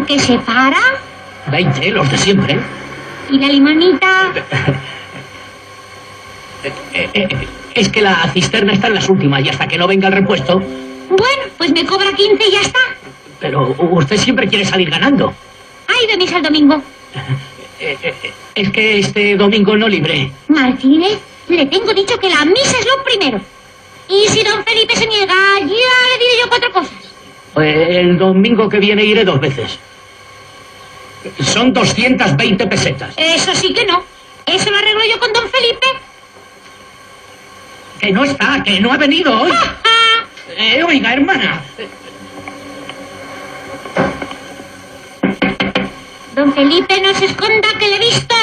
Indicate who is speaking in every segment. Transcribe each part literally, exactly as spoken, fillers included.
Speaker 1: ¿Por qué se para?
Speaker 2: Veinte, los de siempre.
Speaker 1: ¿Y la limonita?
Speaker 2: Eh, eh, es que la cisterna está en las últimas y hasta que no venga el repuesto...
Speaker 1: Bueno, pues me cobra quince y ya está.
Speaker 2: Pero usted siempre quiere salir ganando.
Speaker 1: Ay, de misa el domingo.
Speaker 2: Eh, eh, es que este domingo no libre.
Speaker 1: Martínez, le tengo dicho que la misa es lo primero. Y si don Felipe se niega, ya le diré yo cuatro cosas.
Speaker 2: Eh, el domingo que viene iré dos veces. Son doscientas veinte pesetas.
Speaker 1: Eso sí que no. Eso lo arreglo yo con don Felipe.
Speaker 2: Que no está, que no ha venido hoy. eh, oiga, hermana.
Speaker 1: Don Felipe, no se esconda, que le he visto.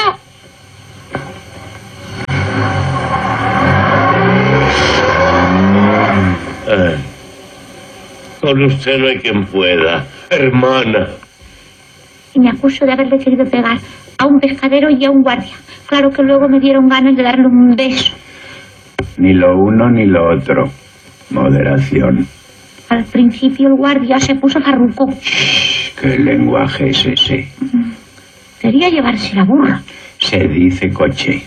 Speaker 3: Eh, con usted no hay quien pueda, hermana.
Speaker 1: Y me acuso de haberle querido pegar a un pescadero y a un guardia. Claro que luego me dieron ganas de darle un beso.
Speaker 4: Ni lo uno ni lo otro. Moderación.
Speaker 1: Al principio el guardia se puso farruco.
Speaker 4: ¿Qué lenguaje es ese?
Speaker 1: Quería llevarse la burra.
Speaker 4: Se dice coche.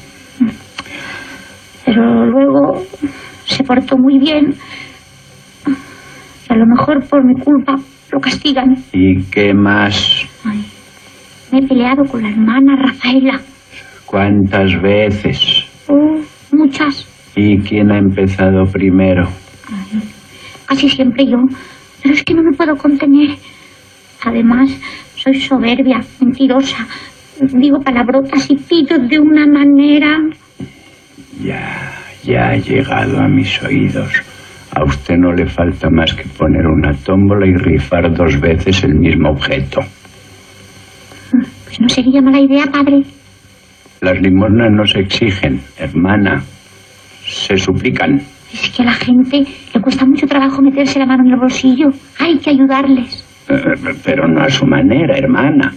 Speaker 1: Pero luego se portó muy bien. Y a lo mejor por mi culpa lo castigan.
Speaker 4: ¿Y qué más?
Speaker 1: Ay, me he peleado con la hermana Rafaela.
Speaker 4: ¿Cuántas veces?
Speaker 1: Oh, muchas.
Speaker 4: ¿Y quién ha empezado primero?
Speaker 1: Ay, casi siempre yo. Pero es que no me puedo contener. Además, soy soberbia, mentirosa. Digo palabrotas y pitos de una manera...
Speaker 4: Ya, ya ha llegado a mis oídos. A usted no le falta más que poner una tómbola y rifar dos veces el mismo objeto.
Speaker 1: Pues no sería mala idea, padre.
Speaker 4: Las limosnas no se exigen, hermana. Se suplican.
Speaker 1: Es que a la gente le cuesta mucho trabajo meterse la mano en el bolsillo. Hay que ayudarles.
Speaker 4: Pero no a su manera, hermana.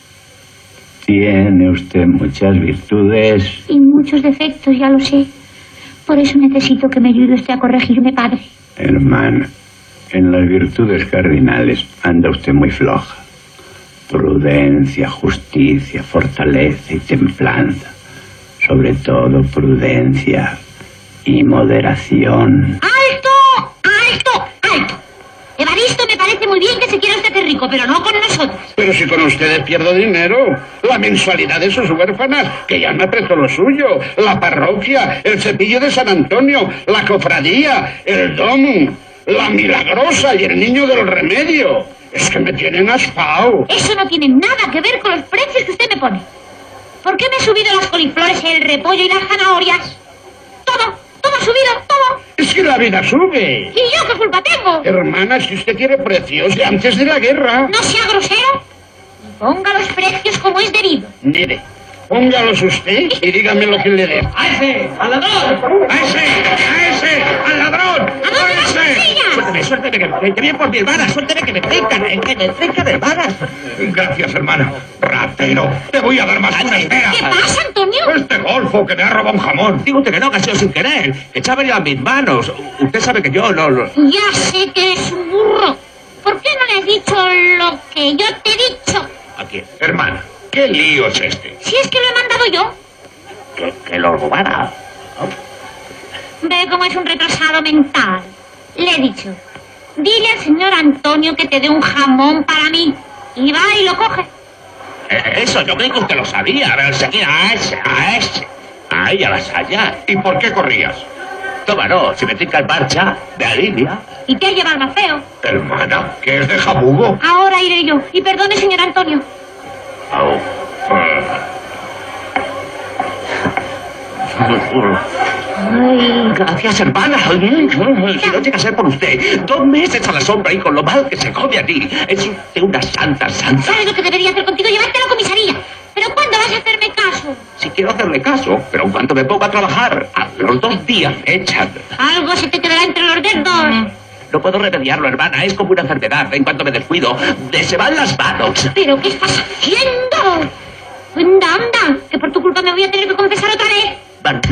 Speaker 4: Tiene usted muchas virtudes.
Speaker 1: Y muchos defectos, ya lo sé. Por eso necesito que me ayude usted a corregirme, padre.
Speaker 4: Hermana, en las virtudes cardinales anda usted muy floja. Prudencia, justicia, fortaleza y templanza. Sobre todo prudencia y moderación.
Speaker 1: ¡Alto! ¡Alto! ¡Alto! Evaristo, me parece muy bien que se quiera usted hacer rico, pero no con nosotros.
Speaker 5: Pero si con ustedes pierdo dinero. La mensualidad de sus huérfanas, que ya me prestó lo suyo. La parroquia, el cepillo de San Antonio, la cofradía, el domo, la milagrosa y el niño del remedio. Es que me tienen aspao.
Speaker 1: Eso no tiene nada que ver con los precios que usted me pone. ¿Por qué me he subido las coliflores, el repollo y las zanahorias? Todo, todo ha subido, todo.
Speaker 5: Es que la vida sube.
Speaker 1: ¿Y yo qué culpa tengo?
Speaker 5: Hermana, si usted quiere precios de antes de la guerra.
Speaker 1: No sea grosero. Y ponga los precios como es debido.
Speaker 5: Mire, póngalos usted y dígame lo que le dé.
Speaker 2: ¡A ese! ¡Al ladrón!
Speaker 5: ¡A ese! ¡A ese! ¡Al ladrón!
Speaker 1: ¿A dónde vas, Castilla?
Speaker 2: Suélteme, suélteme, que, que bien por mi hermana. Suélteme que me trincan, eh, que me trincan, hermanas.
Speaker 5: Gracias, hermana. Ratero, te voy a dar más que una espera.
Speaker 1: ¿Qué pasa, Antonio?
Speaker 5: Este golfo que me ha robado un jamón.
Speaker 2: Digo usted que no, que ha sido sin querer. Que se ha venido a mis manos. Usted sabe que yo no... lo...
Speaker 1: Ya sé que eres un burro. ¿Por qué no le has dicho lo que yo te he dicho?
Speaker 2: ¿A quién?
Speaker 5: Hermana, ¿qué lío es este?
Speaker 1: Si es que lo he mandado yo.
Speaker 2: Que, que lo robara.
Speaker 1: Ve cómo es un retrasado mental. Le he dicho, dile al señor Antonio que te dé un jamón para mí. Y va y lo coge.
Speaker 2: Eh, eso, yo creí que usted lo sabía. A ver, seguía a ese, a ese. Ahí, a las allá.
Speaker 5: ¿Y por qué corrías?
Speaker 2: Toma, no, si me trinca el marcha, me alivia.
Speaker 1: Y te ha llevado más feo.
Speaker 5: Hermana, ¿qué es de jabugo?
Speaker 1: Ahora iré yo. Y perdone, señor Antonio.
Speaker 5: Au.
Speaker 1: Ay,
Speaker 2: Gracias, hermana. Si no llega a ser por usted, dos meses a la sombra y con lo mal que se come a ti. Es usted una santa, santa.
Speaker 1: ¿sabes lo que debería hacer contigo? Llevarte a la comisaría. ¿Pero cuándo vas a hacerme caso?
Speaker 2: Si quiero hacerle caso, pero en cuanto me pongo a trabajar, a los dos días me echan.
Speaker 1: Algo se te quedará entre los dedos.
Speaker 2: No puedo remediarlo, hermana. Es como una enfermedad. En cuanto me descuido, de se van las manos.
Speaker 1: ¿Pero qué estás haciendo? Anda, anda, que por tu culpa me voy a tener que confesar otra vez.
Speaker 2: Van-